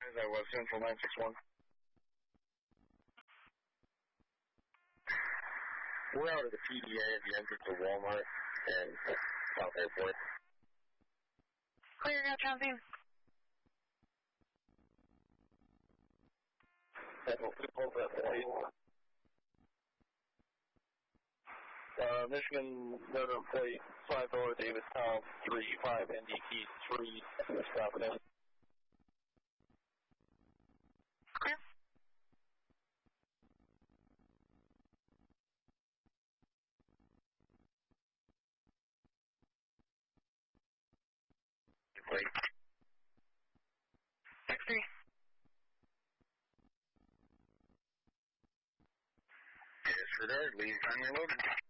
As I was, Central 961. We're out at the PDA at the entrance of Walmart and South Airport. Clear, now, John. Michigan Northern Plate, 5 Davis Town, 35 NDT 3, stopping in. Clear. Wait. X3. Disregard, leave time reloaded.